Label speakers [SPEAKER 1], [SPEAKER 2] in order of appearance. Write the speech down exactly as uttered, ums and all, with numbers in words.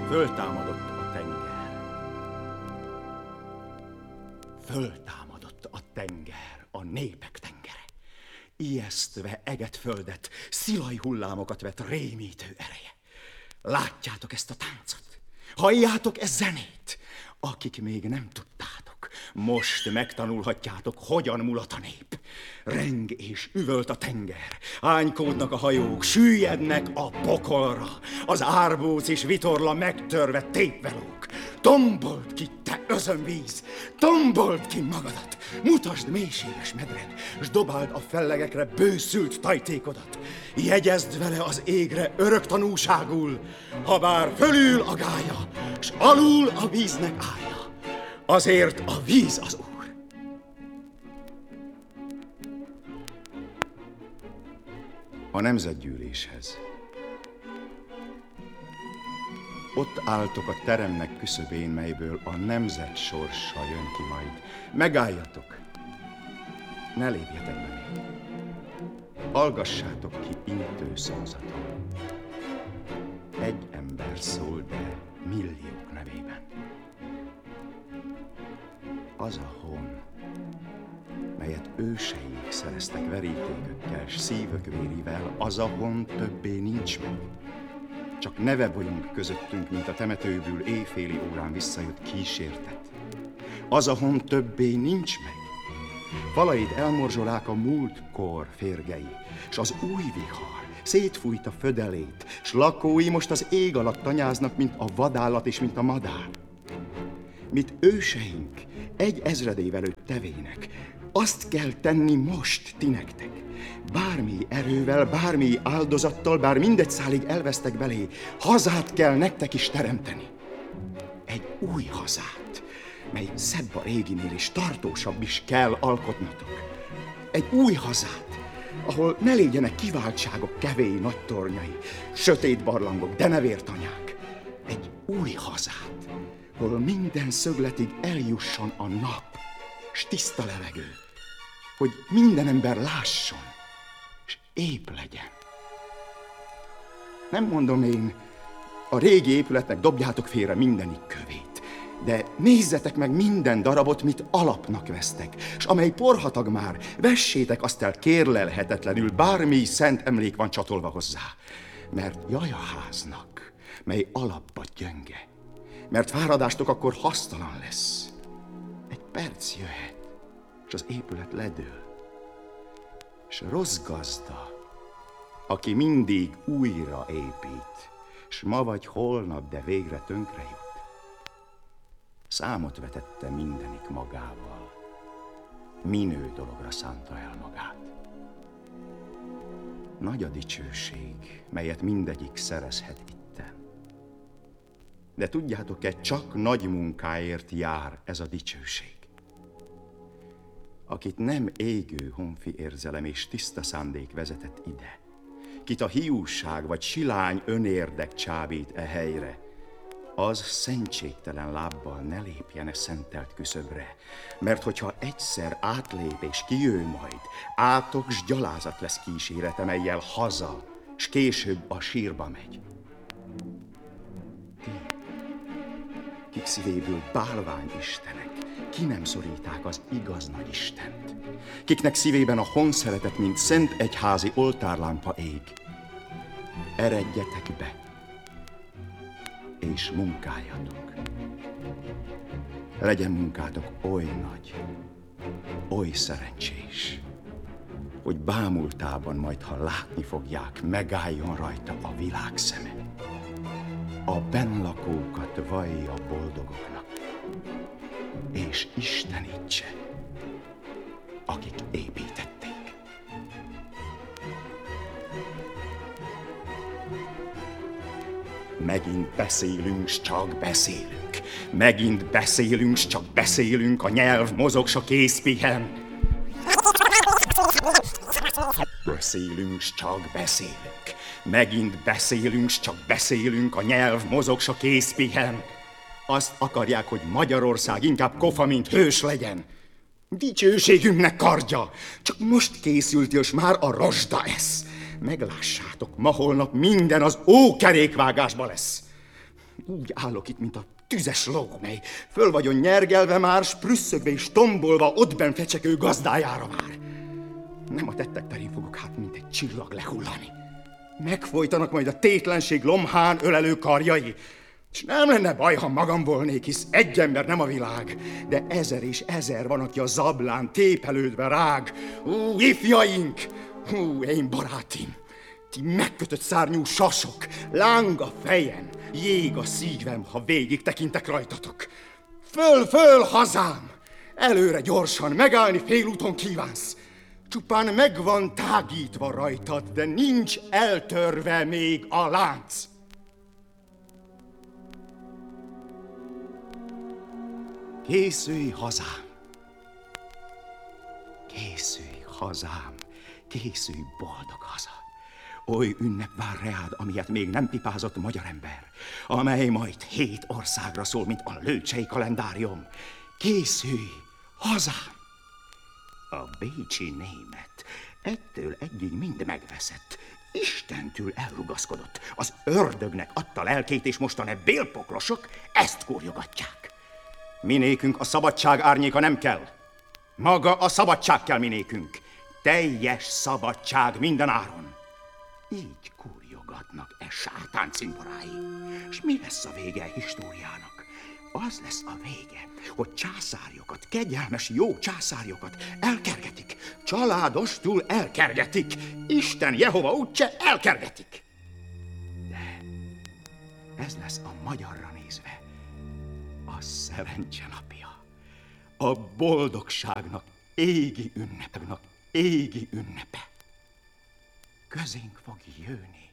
[SPEAKER 1] Föltámadott a tenger. Föltámadott a tenger, a népek tengere. Ijesztve eget földet, szilaj hullámokat vet rémítő ereje. Látjátok ezt a táncot? Halljátok e zenét? Akik még nem tudtátok, most megtanulhatjátok, hogyan mulat a nép. Reng és üvölt a tenger, ánykódnak a hajók, süllyednek a pokolra. Az árbóc és vitorla megtörve tépvelók. Tombold ki, te özönvíz, tombold ki magadat, mutasd mélységes medren, s dobáld a fellegekre bőszült tajtékodat. Jegyezd vele az égre örök tanúságul, habár fölül a gája, s alul a víznek állja, azért a víz az úr. A nemzetgyűléshez. Ott álltok a teremnek küszöbén, melyből a nemzet sorsa jön ki majd. Megálljatok, ne lépjetek be még. Hallgassátok ki intő szózaton. Egy ember szól, de milliók nevében. Az a hon, melyet őseink szereztek verítékökkel, s szívök vérivel, az a hon többé nincs meg. Csak neve bolyunk közöttünk, mint a temetőből éjféli órán visszajött kísértet. Az a hon többé nincs meg. Falait elmorzsolák a múltkor férgei, s az új vihar szétfújt a födelét, s lakói most az ég alatt tanyáznak, mint a vadállat és mint a madár. Mit őseink egy ezredév előtt tevének, azt kell tenni most ti nektek. Bármi erővel, bármi áldozattal, bár mindegy szálig elvesztek belé, hazát kell nektek is teremteni. Egy új hazát, mely szebb a réginél és tartósabb is kell alkotnotok. Egy új hazát, ahol ne legyenek kiváltságok kevély nagy tornyai, sötét barlangok, de ne vértanyák. Egy új hazát, hol minden szögletig eljusson a nap, s tiszta levegő, hogy minden ember lásson, s épp legyen. Nem mondom én, a régi épületnek dobjátok félre mindenik kövét, de nézzetek meg minden darabot, mit alapnak vesztek, s amely porhatag már, vessétek azt el kérlelhetetlenül, bármi szent emlék van csatolva hozzá. Mert jaj a háznak, mely alapba gyönge, mert fáradástok akkor hasztalan lesz. Egy perc jöhet, és az épület ledől. És rossz gazda, aki mindig újra épít, s ma vagy holnap, de végre tönkre jut. Számot vetette mindenik magával, minő dologra szánta el magát. Nagy a dicsőség, melyet mindegyik szerezhet itten. De tudjátok-e, csak nagy munkáért jár ez a dicsőség. Akit nem égő honfi érzelem és tiszta szándék vezetett ide, kit a hiúság vagy silány önérdek csábít e helyre, az szentségtelen lábbal ne lépjen e szentelt küszöbre, mert hogyha egyszer átlép és kijő majd, átok s gyalázat lesz kísérete, mellyel haza, s később a sírba megy. Ti, kik szívéből bálvány istenek, ki nem szoríták az igaz nagy Istent, kiknek szívében a honszeretet, mint szent egyházi oltárlámpa ég, eredjetek be, és munkáljatok. Legyen munkátok oly nagy, oly szerencsés, hogy bámultában majd, ha látni fogják, megálljon rajta a világ szeme. A bennlakókat vallja boldogoknak, és istenítse, akik építették. Megint beszélünk, s csak beszélünk. Megint beszélünk, s csak beszélünk, a nyelv mozog, s a kéz pihen. Beszélünk, s csak beszélünk. Megint beszélünk, s csak beszélünk, a nyelv mozog, s a kéz pihen. Azt akarják, hogy Magyarország inkább kofa, mint hős legyen. Dicsőségünknek kardja, csak most készült, és már a rozsda esz. Meglássátok, ma holnap minden az ókerékvágásba lesz. Úgy állok itt, mint a tüzes ló, mely föl vagyon nyergelve már, s prüsszögve és tombolva ottben fecsekő gazdájára vár. Nem a tettek terén fogok hát, mint egy csillag lehullani. Megfojtanak majd a tétlenség lomhán ölelő karjai. És nem lenne baj, ha magam volnék, hisz egy ember nem a világ, de ezer és ezer van, aki a zablán tépelődve rág. Ú, ifjaink! Ú, én barátim! Ti megkötött szárnyú sasok, láng a fejem, jég a szívem, ha végig tekintek rajtatok. Föl, föl, hazám! Előre gyorsan, megállni félúton kívánsz. Csupán meg van tágítva rajtad, de nincs eltörve még a lánc. Készülj, hazám! Készülj, hazám! Készülj, boldog haza! Oly ünnep vár reád, amilyet még nem pipázott magyar ember, amely majd hét országra szól, mint a lőcsei kalendárium. Készülj, hazám! A bécsi német ettől egyig mind megveszett, Istentől elrugaszkodott, az ördögnek adta lelkét, és mostan e bélpoklosok ezt kúrjogatják. Minékünk a szabadság árnyéka nem kell. Maga a szabadság kell minékünk. Teljes szabadság minden áron. Így kúrjogatnak e sátán cimborái. És mi lesz a vége a históriának? Az lesz a vége, hogy császárjokat, kegyelmes jó császárjokat elkergetik, családostul elkergetik, Isten Jehova útja elkergetik. De ez lesz a magyarra nézve a szerencse napja, a boldogságnak égi ünnepnek égi ünnepe. Közénk fog jönni